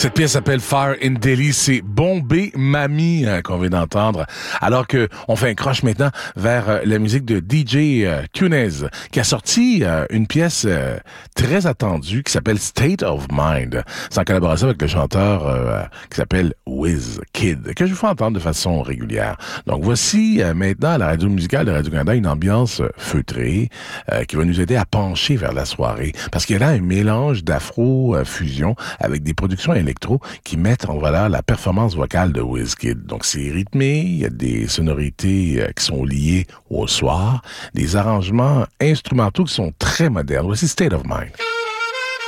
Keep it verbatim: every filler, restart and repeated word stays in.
Cette pièce s'appelle Fire in Delhi. C'est Bombay Mami hein, qu'on vient d'entendre. Alors que on fait un croche maintenant vers euh, la musique de D J euh, Kunez, qui a sorti euh, une pièce euh, très attendue qui s'appelle State of Mind. C'est en collaboration avec le chanteur euh, qui s'appelle WizKid, que je vous fais entendre de façon régulière. Donc voici euh, maintenant à la radio musicale de Radio-Canada une ambiance euh, feutrée euh, qui va nous aider à pencher vers la soirée. Parce qu'il y a là un mélange d'afro-fusion avec des productions électriques qui mettent en valeur la performance vocale de WizKid. Donc, c'est rythmé, il y a des sonorités euh, qui sont liées au soir, des arrangements instrumentaux qui sont très modernes. Voici State of Mind.